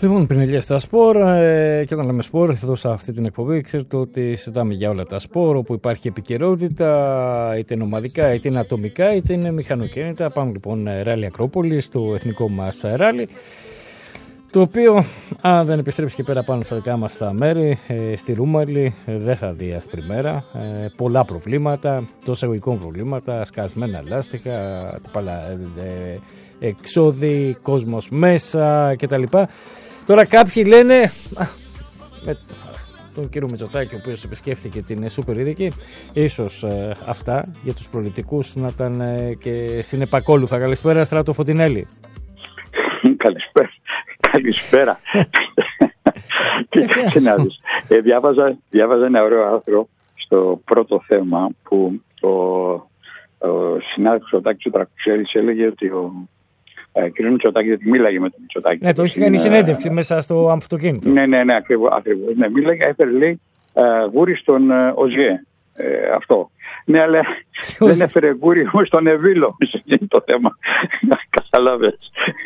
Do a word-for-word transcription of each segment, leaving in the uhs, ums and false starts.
Λοιπόν, πριν στα σπορ, ε, και όταν λέμε σπορ, εδώ σε αυτή την εκπομπή, ξέρετε ότι συζητάμε για όλα τα σπορ, όπου υπάρχει επικαιρότητα, είτε είναι ομαδικά, είτε είναι ατομικά, είτε είναι μηχανοκίνητα. Πάμε λοιπόν ράλι Ακρόπολης, το εθνικό μας ράλι, το οποίο, αν δεν επιστρέψει και πέρα πάνω στα δικά μας τα μέρη, ε, στη Ρούμαλη, ε, δεν θα δει άσπρη μέρα. Ε, πολλά προβλήματα, τόσο εγωγικών προβλήματα, σκασμένα λάστιχα, παλα, ε, ε, εξόδοι, κόσμος μέσα κτλ. Τώρα κάποιοι λένε, α, με τον κύριο Μητσοτάκη, ο οποίος επισκέφθηκε την Σούπερ Ειδική, ίσως ε, αυτά για τους πολιτικούς να ήταν ε, και συνεπακόλουθα. Καλησπέρα, Στράτο Φωτεινέλη. Καλησπέρα. Καλησπέρα. Κοίταξε να δεις. Ε, διάβαζα, διάβαζα ένα ωραίο άρθρο στο πρώτο θέμα που ο, ο συνάδελφος ο Τάκης ο Τρακουσέλης έλεγε ότι ο ε, κ. Μητσοτάκη, γιατί μίλαγε με τον Μητσοτάκη. Ναι, το είχε κάνει συνέντευξη ε, μέσα στο αυτοκίνητο. Ναι, ναι, ναι, ακριβώς. ακριβώς. Ναι, μίλαγε, έφερε λέει ε, γούρι στον ε, ΟΖΙΕ. Ε, αυτό. Ναι, αλλά δεν έφερε γούρι στον Εβίλο. Είναι το θέμα. Καταλάβες.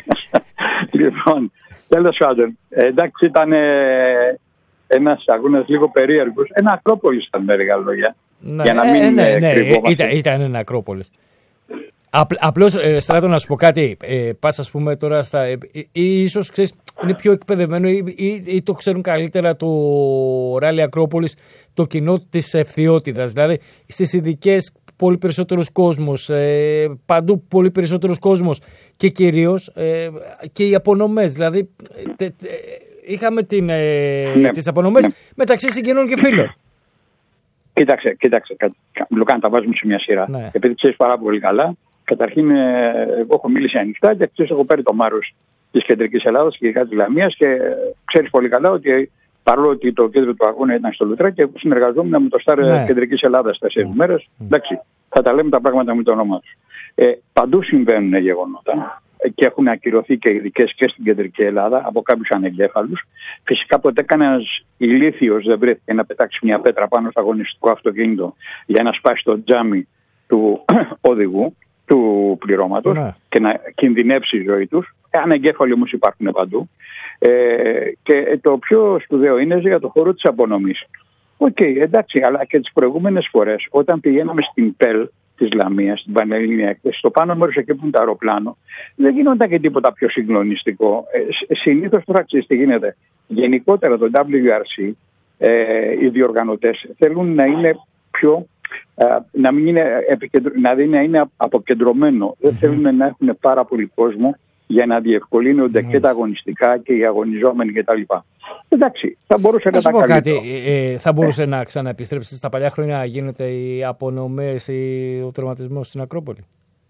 Λοιπόν, τέλος πάντων, εντάξει, ήταν ε, ένας αγώνας λίγο περίεργος. Ένα Ακρόπολης ήταν με λίγα λόγια. Ναι, για να μην ε, ναι, ναι, κρυβόμαστε. Ήταν, ήταν ένα Ακρόπολης. Απ, απλώς, ε, Στράτο, να σου πω κάτι. Ε, πας, ας πούμε, τώρα στα. Ε, ή, ίσως ξέρεις, είναι πιο εκπαιδευμένο ή, ή, ή το ξέρουν καλύτερα το ράλι Ακρόπολης, το κοινό της ευθειότητας. Δηλαδή, στις ειδικές πολύ περισσότερος κόσμος, ε, παντού πολύ περισσότερος κόσμος και κυρίως ε, και οι απονομές. Δηλαδή, τε, τε, είχαμε την, ε, ναι, τις απονομές ναι. μεταξύ συγγενών και φίλων. Κοίταξε, κοίταξε. Λουκά, να τα βάζουμε σε μια σειρά. Ναι. Επειδή ξέρεις πάρα πολύ καλά, καταρχήν εγώ έχω μιλήσει ανοιχτά και ξέρεις, έχω πάρει το μέρος της κεντρικής Ελλάδας και ειδικά της Λαμίας και ξέρεις πολύ καλά ότι παρόλο ότι το κέντρο του αγώνα ήταν στο Λουτράκι, εγώ συνεργαζόμουν με το Σταρ ναι. Κεντρικής Ελλάδας τέσσερις mm. μέρες. Mm. Εντάξει, θα τα λέμε τα πράγματα με το όνομά τους. Ε, παντού συμβαίνουν γεγονότα και έχουν ακυρωθεί και ειδικές και στην κεντρική Ελλάδα από κάποιους ανεγκέφαλους. Φυσικά ποτέ κανένας ηλίθιος δεν βρέθηκε να πετάξει μια πέτρα πάνω στο αγωνιστικό αυτοκίνητο για να σπάσει το τζάμι του οδηγού, του πληρώματος mm. και να κινδυνεύσει η ζωή τους. Ανεγκέφαλοι όμως υπάρχουν παντού. Ε, και το πιο σπουδαίο είναι για το χώρο της απονομής. Οκ, okay, εντάξει, αλλά και τις προηγούμενες φορές όταν πηγαίναμε στην ΠΕΛ της Λαμίας, στην Πανελλήνια Έκθεση, στο πάνω μέρος εκεί που είναι το αεροπλάνο, δεν γινόταν και τίποτα πιο συγκλονιστικό. Ε, συνήθως τώρα ξέρεις τι γίνεται. Γενικότερα το ντάμπλιου αρ σι, ε, οι διοργανωτές θέλουν να είναι πιο, ε, να, μην είναι επικεντρω... να είναι αποκεντρωμένο. Mm-hmm. Δεν θέλουν να έχουν πάρα πολύ κόσμο για να διευκολύνονται mm. και τα αγωνιστικά και οι αγωνιζόμενοι κτλ. Εντάξει, θα μπορούσε να τα κάνει. Κάτι, ε, θα μπορούσε να ξαναεπιστρέψει στα παλιά χρόνια να γίνεται οι απονομές ή ο τερματισμός στην Ακρόπολη.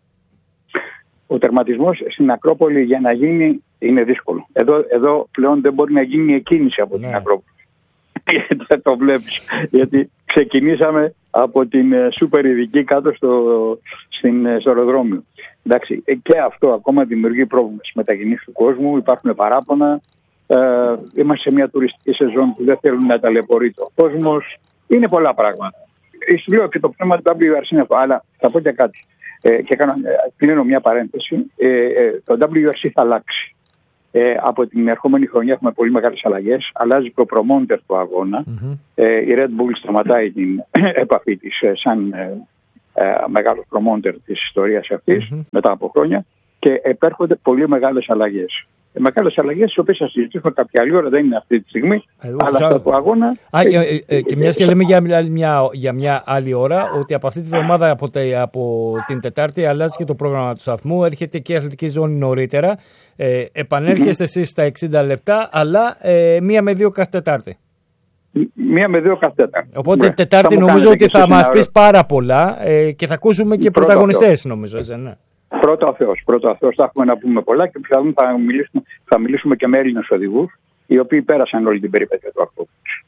Ο τερματισμός στην Ακρόπολη για να γίνει είναι δύσκολο. Εδώ, εδώ πλέον δεν μπορεί να γίνει εκκίνηση από ναι. την Ακρόπολη. Δεν το βλέπεις. Γιατί ξεκινήσαμε από την Σούπερ Ειδική κάτω στο, στην, στο αεροδρόμιο. Εντάξει, και αυτό ακόμα δημιουργεί πρόβλημα στις μετακινήσεις του κόσμου. Υπάρχουν παράπονα. Ε, είμαστε σε μια τουριστική σεζόν που δεν θέλουν να ταλαιπωρείται ο κόσμος. Είναι πολλά πράγματα. Σου λέω και το πνεύμα του ντάμπλιου αρ σι είναι αυτό. Αλλά θα πω και κάτι. Ε, και κάνω, ε, κλείνω μια παρένθεση. Ε, ε, το ντάμπλιου αρ σι θα αλλάξει. Ε, από την ερχόμενη χρονιά έχουμε πολύ μεγάλες αλλαγές. Αλλάζει το προμόντερ του αγώνα. Mm-hmm. Ε, η Red Bull σταματάει την επαφή της ε, σαν ε, ε, μεγάλο προμόντερ της ιστορίας αυτής mm-hmm. μετά από χρόνια και επέρχονται πολύ μεγάλες αλλαγές. Ε, μεγάλες αλλαγές τις οποίες θα συζητήσουμε κάποια άλλη ώρα, δεν είναι αυτή τη στιγμή, ε, αλλά αυτά του αγώνα... Α, ε, ε, ε, και μιας και λέμε για μια, για μια άλλη ώρα, ότι από αυτή τη βδομάδα από, τε, από την Τετάρτη αλλάζει και το πρόγραμμα του σταθμού, έρχεται και η αθλητική ζώνη νωρίτερα. Ε, επανέρχεστε mm-hmm. εσείς στα εξήντα λεπτά, αλλά ε, μία με δύο κάθε Τετάρτη. Μία με δύο κάθε Τετάρτη. Οπότε ναι, Τετάρτη νομίζω ότι θα μας πεις πάρα πολλά ε, και θα ακούσουμε και πρώτα πρωταγωνιστές νομίζω. Έτσι, ναι. Πρώτα ο Θεός. Πρώτα ο Θεός θα έχουμε να πούμε πολλά και πιθανόν θα μιλήσουμε, θα μιλήσουμε και με Έλληνες οδηγούς οι οποίοι πέρασαν όλη την περιπέτεια του Ακρόπολης.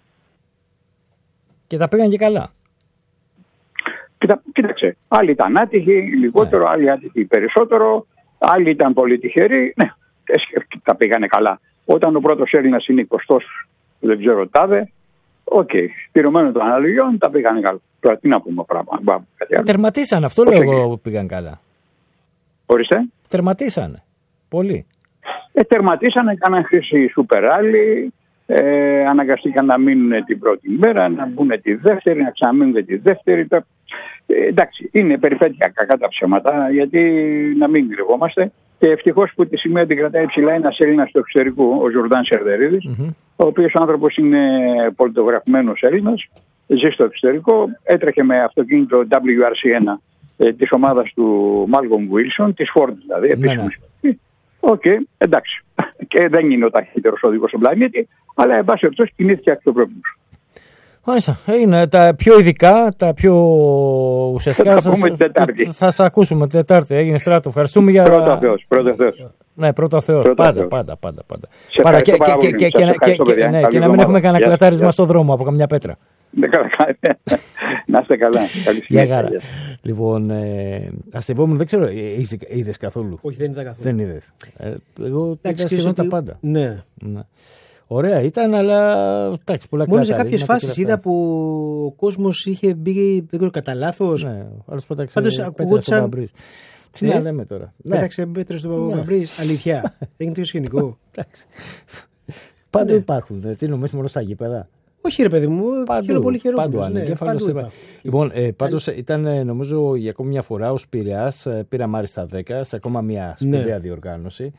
Και τα πήγαν και καλά. Κοίτα, κοίταξε, άλλοι ήταν άτυχοι λιγότερο, ναι. άλλοι άτυχοι περισσότερο. Άλλοι ήταν πολύ τυχεροί, ναι, τα πήγανε καλά. Όταν ο πρώτος Έλληνας είναι εικοστός, δεν ξέρω τάδε, οκ, okay, στηρωμένο των αναλογιών, τα πήγανε καλά. Τώρα τι να πούμε πράγμα. Τερματίσαν, αυτό λέω εγώ πήγαν καλά. Ορίστε. Τερματίσανε, πολύ. Ε, τερματίσανε, έκαναν χρήση σούπερ άλλοι, ε, αναγκαστήκαν να μείνουν την πρώτη μέρα, να μπουν τη δεύτερη, να ξαναμείνουν τη δεύτερη. Τα... Ε, εντάξει, είναι περιπέτεια κακά τα ψέματα, γιατί να μην κρυβόμαστε. Και ευτυχώς που τη σημαία την κρατάει ψηλά ένας Έλληνας του εξωτερικού, ο Ζορδάν Σερδερίδης, mm-hmm. ο οποίος ο άνθρωπος είναι πολιτογραφημένος Έλληνας, ζει στο εξωτερικό, έτρεχε με αυτοκίνητο ντάμπλιου αρ σι ένα ε, της ομάδας του Μάλκομ Βίλσον, της Ford δηλαδή, επίσημης. Οκ, okay, εντάξει. Και δεν είναι ο ταχύτερος οδηγός στον πλανήτη, αλλά εν πάση περιπτώσει κινήθηκε αξιοπρέπως. Μάλιστα. Είναι τα πιο ειδικά, τα πιο ουσιαστικά. Θα τα πούμε την Τετάρτη. Θα, θα, θα ακούσουμε την Τετάρτη. Έγινε Στράτο. Ευχαριστούμε για. Πρώτα Θεός. Πρώτα Θεός. Ναι, πρώτα Θεός. Πάντα, πάντα, πάντα, πάντα, πάντα. Σε Πάρα, και, πάρα και, και, και, και, και, ναι, και να μην έχουμε κανένα κλατάρισμα στον δρόμο από καμιά πέτρα. Να είστε καλά. Γεια χαρά. Λοιπόν, ε, αστευόμουν, δεν ξέρω, είδες καθόλου? Όχι, δεν είδα καθόλου. Δεν είδες. Ε, εγώ είδα σχεδόν τα πάντα. Ναι. ναι. Ωραία ήταν, αλλά εντάξει, πολλά μόνο σε κάποιες φάσεις είδα που ο κόσμος είχε μπει, δεν ξέρω, κατά λάθος. Ναι, άλλος πέταξε πάντως πέτρα στον Παμπρίζ. Τι ναι, να λέμε τώρα. Πέταξε πέτρα στον Παμπρίζ, αλήθεια. Έγινε το σκηνικό. Πάντου υπάρχουν, τι νομίζεις μόνο στα γήπεδα? Όχι ρε παιδί μου, χαίρομαι πολύ χαιρόμουν. Λοιπόν, ε, πάντως ήταν νομίζω για ακόμη μια φορά ο Πειραιάς, πήρα μάλιστα δέκα σε ακόμα μια σπουδαία ναι. διοργάνωση.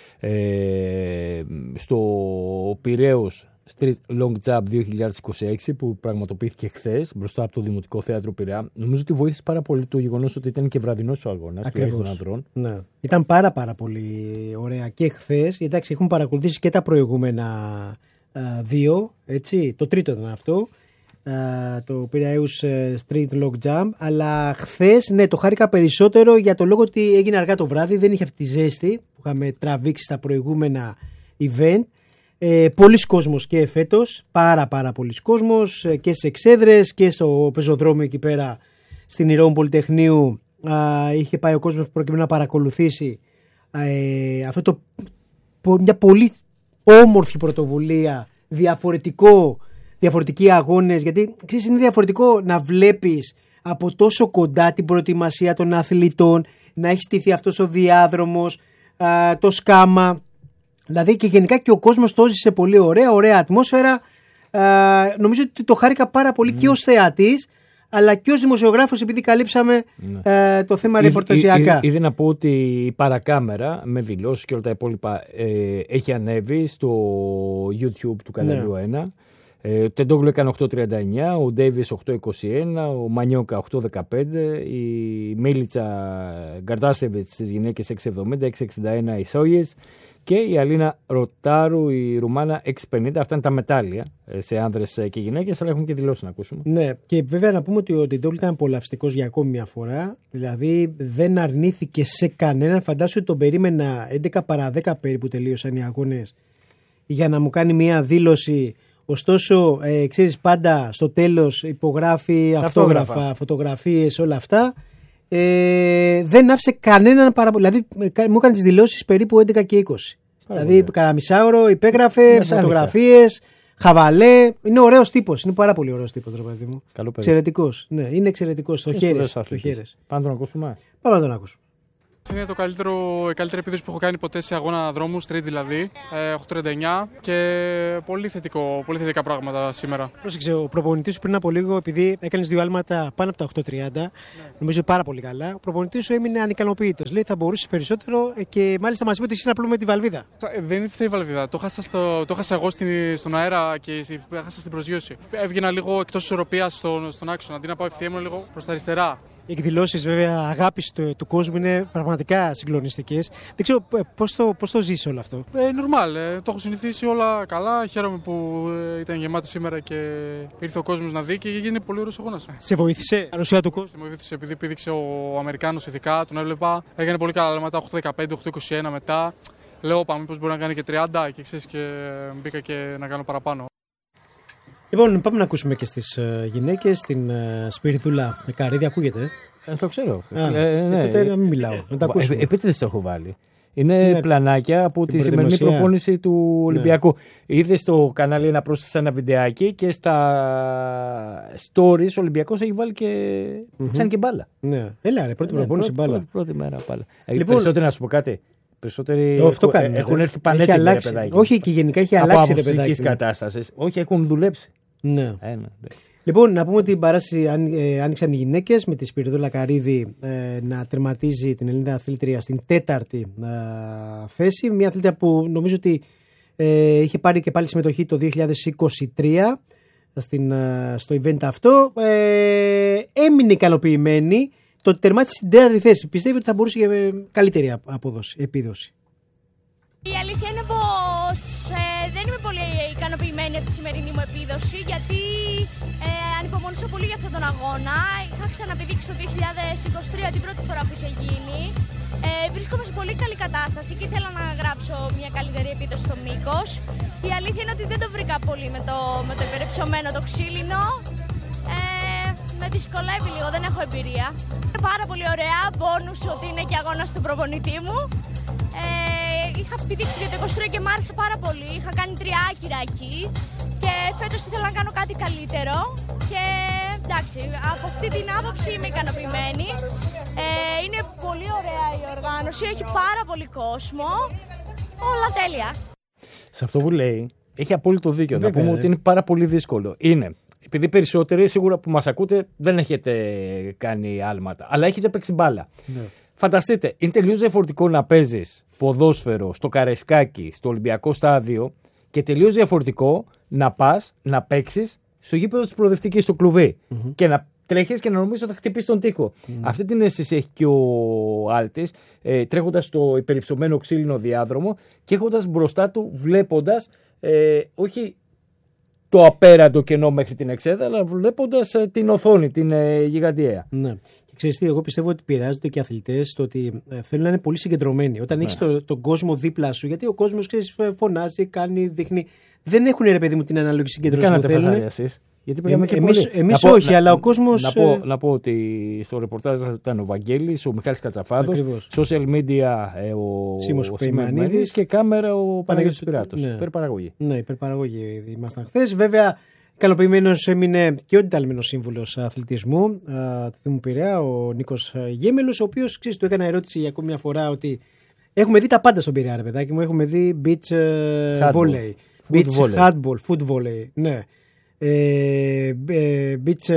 Ε, στο Πειραίος Street Long Jump δύο χιλιάδες είκοσι έξι που πραγματοποιήθηκε χθες μπροστά από το Δημοτικό Θέατρο Πειραιά. Νομίζω ότι βοήθησε πάρα πολύ το γεγονός ότι ήταν και βραδινός ο αγώνας των ανδρών. Ναι. Ήταν πάρα πάρα πολύ ωραία και χθες. Εντάξει, έχουμε παρακολουθήσει και τα προηγούμενα α, δύο, έτσι. Το τρίτο ήταν αυτό, α, το Πειραιούς Street Long Jump, αλλά χθες ναι, το χάρηκα περισσότερο για το λόγο ότι έγινε αργά το βράδυ, δεν είχε αυτή τη ζέστη που είχαμε τραβήξει στα προηγούμενα event. Ε, πολλοί κόσμος και φέτος, πάρα πάρα πολλοί κόσμος και στις εξέδρες και στο πεζοδρόμιο εκεί πέρα στην Ηρώμη Πολυτεχνείου α, είχε πάει ο κόσμος προκειμένου να παρακολουθήσει ε, αυτό το, μια πολύ όμορφη πρωτοβουλία, διαφορετικό, διαφορετικοί αγώνες, γιατί ξέρεις, είναι διαφορετικό να βλέπεις από τόσο κοντά την προετοιμασία των αθλητών, να έχει στηθεί αυτός ο διάδρομος, α, το σκάμα. Δηλαδή και γενικά και ο κόσμος το ζησε πολύ ωραία, ωραία ατμόσφαιρα. Α, νομίζω ότι το χάρηκα πάρα πολύ mm. και ως θεατής, αλλά και ως δημοσιογράφος, επειδή καλύψαμε mm. α, το θέμα ρεπορταζιακά. Ήδη να πω ότι η παρακάμερα με δηλώσεις και όλα τα υπόλοιπα ε, έχει ανέβει στο YouTube του καναλιού mm. ένα. Ε, ο Τεντόγλου έκανε οκτώ τριάντα εννιά, ο Ντέιβις οκτώ είκοσι ένα, ο Μανιόκα οκτώ δεκαπέντε, η Μίλιτσα Γκαρντάσεβιτς στις γυναίκες έξι εβδομήντα, έξι εξήντα ένα οι Σόγιες και η Αλίνα Ροτάρου η Ρουμάνα έξι πενήντα. Αυτά είναι τα μετάλλια σε άνδρες και γυναίκες, αλλά έχουν και δηλώσει να ακούσουμε. Ναι, και βέβαια να πούμε ότι ο Τεντόγλου ήταν απολαυστικός για ακόμη μια φορά. Δηλαδή δεν αρνήθηκε σε κανέναν. Φαντάσου ότι τον περίμενα έντεκα παρά δέκα περίπου τελείωσαν οι αγώνες για να μου κάνει μια δήλωση. Ωστόσο, ε, ξέρεις, πάντα στο τέλος υπογράφει αυτόγραφα, αυτόγραφα, φωτογραφίες, όλα αυτά. Ε, δεν άφησε κανέναν παραπονό. Δηλαδή, μου έκανε τις δηλώσεις περίπου έντεκα και είκοσι. Πάρα δηλαδή, κατά μισάωρο υπέγραφε, φωτογραφίες, χαβαλέ. Είναι ωραίος τύπος. Είναι πάρα πολύ ωραίος τύπος, ρε παιδί μου. Εξαιρετικός. Ναι, είναι εξαιρετικός. Το χαίρεσαι. Πάμε να τον ακούσουμε. Πάμε να τον ακούσουμε. Είναι το καλύτερο, η καλύτερη επίδοση που έχω κάνει ποτέ σε αγώνα δρόμου, street δηλαδή, οκτώ τριάντα εννιά και πολύ, θετικό, πολύ θετικά πράγματα σήμερα. Πρόσεξε, ο προπονητής σου πριν από λίγο, επειδή έκανες δύο άλματα πάνω από τα οκτώ τριάντα, ναι. νομίζω πάρα πολύ καλά, ο προπονητής σου έμεινε ανικανοποιητός. Λέει θα μπορούσες περισσότερο και μάλιστα μας είπε ότι εσύ να πλούμε τη βαλβίδα. Δεν φταίει η βαλβίδα. Το χάσα, στο, το χάσα εγώ στην, στον αέρα και έχασα στην προσγείωση. Έβγαινα λίγο εκτός ισορροπίας στον, στον άξονα. Αντί να πάω ευθεία, ήμουν λίγο προς τα αριστερά. Οι εκδηλώσεις βέβαια αγάπης του, του κόσμου είναι πραγματικά συγκλονιστικές. Δεν ξέρω πώς το, πώς το ζεις όλο αυτό. Ε, normal, ε, το έχω συνηθίσει όλα καλά. Χαίρομαι που ε, ήταν γεμάτη σήμερα και ήρθε ο κόσμος να δει και έγινε πολύ ωραίος αγώνας. Σε βοήθησε η παρουσία του κόσμου? Σε βοήθησε επειδή πήδηξε ο Αμερικάνος ειδικά, τον έβλεπα. Έγινε πολύ καλά μετά οκτώ δεκαπέντε, οκτώ είκοσι ένα μετά. Λέω πάμε πώς μπορεί να κάνει και τριάντα και ξέρεις και μπήκα και να κάνω παραπάνω. Λοιπόν, πάμε να ακούσουμε και στις uh, γυναίκες, την uh, Σπυριδούλα Καρύδη, ακούγεται. Ε, το ξέρω. Α, ε, ναι. ε, τότε να μην μιλάω, να τα ακούσουμε. Ε, επίτηδες το έχω βάλει. Είναι ναι, πλανάκια από τη σημερινή προπόνηση του Ολυμπιακού. Ναι. Είδε στο κανάλι να πρόσθεσε ένα βιντεάκι και στα stories ο Ολυμπιακός έχει βάλει και mm-hmm. σαν και μπάλα. Ναι, έλα ρε, πρώτη προπόνηση μπάλα. Πρώτη, πρώτη μέρα μπάλα. Λοιπόν, περισσότερο να σου πω κάτι. Περισσότεροι Αυτό έχουν, κάνουν, έχουν ρε. έρθει πανέτοιμοι, Έχει αλλάξει. ρε παιδάκι. Όχι, και γενικά έχει Από αλλάξει, ρε άποψη παιδάκι. φυσικής κατάστασης. Όχι, έχουν δουλέψει. Ναι. Ε, ναι. Λοιπόν, να πούμε ότι η παράσταση ε, άνοιξαν οι γυναίκες με τη Σπυριδόλα Καρίδη ε, να τερματίζει την Ελληνίδα αθλήτρια στην τέταρτη ε, θέση. Μια αθλήτρια που νομίζω ότι ε, είχε πάρει και πάλι συμμετοχή το δύο χιλιάδες είκοσι τρία στην, ε, στο event αυτό. Ε, έμεινε ικανοποιημένη. Το ότι τερμάτισε στην τέταρτη θέση. Πιστεύει ότι θα μπορούσε για καλύτερη απόδοση, επίδοση. Η αλήθεια είναι πως ε, δεν είμαι πολύ ικανοποιημένη από τη σημερινή μου επίδοση, γιατί ε, ανυπομονούσα πολύ για αυτόν τον αγώνα. Είχα ξαναπηδήξει το δύο χιλιάδες είκοσι τρία την πρώτη φορά που είχε γίνει. Ε, βρίσκομαι σε πολύ καλή κατάσταση και ήθελα να γράψω μια καλύτερη επίδοση στο μήκος. Η αλήθεια είναι ότι δεν το βρήκα πολύ με το, με το υπερυψωμένο το ξύλινο. Ε, με δυσκολεύει λίγο, δεν έχω εμπειρία. Είναι πάρα πολύ ωραία, μπόνους ότι είναι και αγώνας του προπονητή μου. Ε, είχα πηδήξει για το είκοσι τρία και μ' άρεσε πάρα πολύ. Είχα κάνει τρία άκυρα εκεί και φέτος ήθελα να κάνω κάτι καλύτερο. Και εντάξει, από αυτή την άποψη είμαι ικανοποιημένη. Ε, είναι πολύ ωραία η οργάνωση, έχει πάρα πολύ κόσμο. Όλα τέλεια. Σε αυτό που λέει, έχει απόλυτο δίκιο. Βέβαια, να πούμε ε. ότι είναι πάρα πολύ δύσκολο. Είναι. Επειδή περισσότεροι σίγουρα που μας ακούτε δεν έχετε κάνει άλματα, αλλά έχετε παίξει μπάλα. Ναι. Φανταστείτε, είναι τελείως διαφορετικό να παίζεις ποδόσφαιρο στο Καραϊσκάκι, στο Ολυμπιακό Στάδιο και τελείως διαφορετικό να πας να παίξεις στο γήπεδο της Προοδευτικής, στο κλουβί mm-hmm. και να τρέχεις και να νομίζεις ότι θα χτυπήσεις τον τοίχο. Mm-hmm. Αυτή την αίσθηση έχει και ο Άλτης, ε, τρέχοντας στο υπερυψωμένο ξύλινο διάδρομο και έχοντας μπροστά του, βλέποντας ε, όχι το απέραντο κενό μέχρι την εξέδρα, αλλά βλέποντας ε, την οθόνη, την ε, γιγαντιαία. Ναι. Και ξέρεις τι, εγώ πιστεύω ότι πειράζονται και οι αθλητές στο ότι ε, θέλουν να είναι πολύ συγκεντρωμένοι. Όταν ναι. έχεις το, τον κόσμο δίπλα σου, γιατί ο κόσμος ξέρεις, φωνάζει, κάνει, δείχνει. Δεν έχουν, ρε παιδί μου, την ανάλογη συγκέντρωση που θέλουν. Εσείς. Γιατί πήγαμε ε, και εμείς, πολύ. εμείς να όχι, πω, αλλά να, ο κόσμος. Να πω, να πω ότι στο ρεπορτάζ ήταν ο Βαγγέλης, ο Μιχάλης Κατσαφάδος, Ακριβώς. social media ε, ο Σίμος Πεϊμανίδης και κάμερα ο Παναγιώτης Πυράτος. Ναι. Υπερπαραγωγή. Ναι, υπερπαραγωγή ήμασταν χθες. Βέβαια, ικανοποιημένος έμεινε και ο αντιταλμένος σύμβουλος αθλητισμού του Δήμου Πειραιά, ο Νίκος Γέμελος, ο οποίος ξέρεις, του έκανα ερώτηση για ακόμη μια φορά ότι έχουμε δει τα πάντα στον Πειραιά, ρε παιδάκι μου. Έχουμε δει beach volley, beach handball, foot volley, ναι. Ε, beach,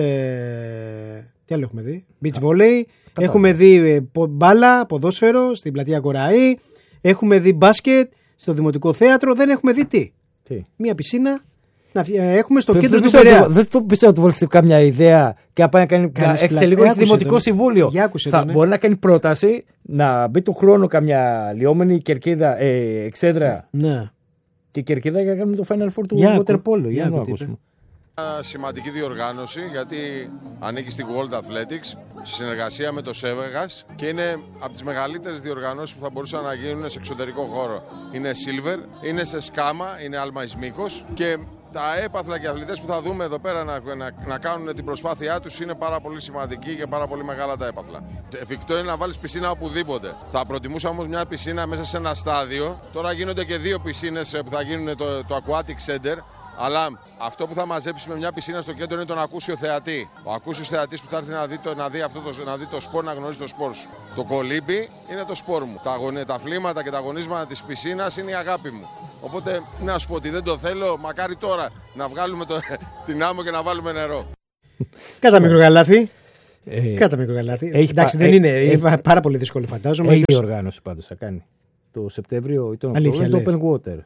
τι άλλο έχουμε δει, beach volley, έχουμε δει μπάλα, ποδόσφαιρο στην πλατεία Κοραή, έχουμε δει μπάσκετ στο Δημοτικό Θέατρο, δεν έχουμε δει τι, τι? Μία πισίνα να έχουμε στο το, κέντρο του Πειραιά. Δεν το πιστεύω ότι βάλει κάμια ιδέα και να πάει να κάνει. Έξε λίγο έχει Δημοτικό τον. Συμβούλιο. Θα τον, μπορεί ναι. να κάνει πρόταση να μπει του χρόνου καμιά λιώμενη κερκίδα, ε, εξέδρα ναι. και κερκίδα για να κάνουμε το Final Four του Water Polo. Για να ακούσουμε. Σημαντική διοργάνωση γιατί ανήκει στη World Athletics σε συνεργασία με το Σέβεγας και είναι από τις μεγαλύτερες διοργανώσεις που θα μπορούσαν να γίνουν σε εξωτερικό χώρο. Είναι Silver, είναι σε Σκάμα, είναι άλμα εις μήκος και τα έπαθλα και αθλητές που θα δούμε εδώ πέρα να, να, να κάνουν την προσπάθειά τους είναι πάρα πολύ σημαντική και πάρα πολύ μεγάλα τα έπαθλα. Εφικτό είναι να βάλεις πισίνα οπουδήποτε. Θα προτιμούσα όμως μια πισίνα μέσα σε ένα στάδιο. Τώρα γίνονται και δύο πισίνες που θα γίνουν το, το Aquatic Center. Αλλά αυτό που θα μαζέψει με μια πισίνα στο κέντρο είναι τον ακούσιο θεατή. Ο ακούσιος θεατής που θα έρθει να δει το, να δει αυτό το, να δει το σπορ, να γνωρίζει το σπορ σου. Το κολύμπι είναι το σπορ μου. Τα, αγωνι, τα φλήματα και τα αγωνίσματα της πισίνας είναι η αγάπη μου. Οπότε να σου πω ότι δεν το θέλω, μακάρι τώρα να βγάλουμε το, την άμμο και να βάλουμε νερό. Κάτα μικροκαλάθι. Ε, Κάτα μικροκαλάθι. Έχει, Εντάξει, δεν έχει, είναι. Έχει, είναι πάρα πολύ δύσκολο, φαντάζομαι. Έχει διοργάνωση πάντως θα κάνει. Το Σεπτέμβριο ή τον Οκτώβριο το Open Water.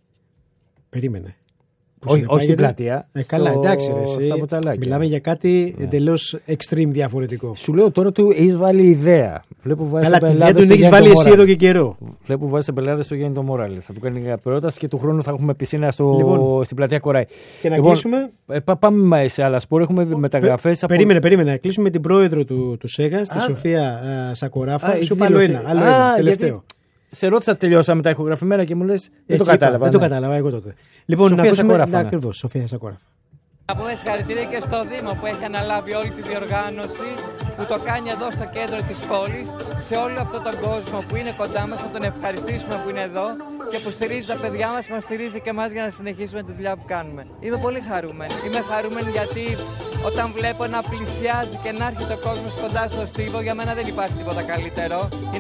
Περίμενε. Όχι, όχι στην πλατεία. Ε, καλά, στο, εντάξει, ρε, εσύ. Μιλάμε για κάτι ναι. εντελώς extreme διαφορετικό. Σου λέω τώρα του έχει βάλει ιδέα. Βλέπω βάζει καλά, την ιδέα του έχει βάλει εσύ εδώ και καιρό. Βλέπω βάζει εμπελάδε στο Γέννητο Μόραλε. Θα του κάνει μια πρόταση και του χρόνου θα έχουμε πισίνα στο, λοιπόν, στην πλατεία Κοράη. Και να λοιπόν, κλείσουμε. Ε, πάμε σε άλλα σπορ. Έχουμε μεταγραφές. Πε, από... Περίμενε, περίμενε. Να κλείσουμε την πρόεδρο του, του ΣΕΓΑ, τη Σοφία Σακοράφα. Σου άλλο ένα. Άλλο ένα τελευταίο. Σε ρώτησα, τελειώσαμε τα ηχογραφημένα και μου λες δεν το κατάλαβα. Δεν το κατάλαβα εγώ τότε. Λοιπόν, Σοφία να ακούσουμε. Σακοράφα, ναι. Ακριβώς, Σοφία Σακοράφα. Να πούμε συγχαρητήρια και στο Δήμο που έχει αναλάβει όλη τη διοργάνωση, που το κάνει εδώ στο κέντρο της πόλης, σε όλο αυτόν τον κόσμο που είναι κοντά μας, να τον ευχαριστήσουμε που είναι εδώ και που στηρίζει τα παιδιά μας, μας στηρίζει και εμάς για να συνεχίσουμε τη δουλειά που κάνουμε. Είμαι πολύ χαρούμενη. Είμαι χαρούμενη γιατί όταν βλέπω να πλησιάζει και να έρχεται ο κόσμος κοντά στο στίβο, για μένα δεν υπάρχει τίποτα καλύτερο.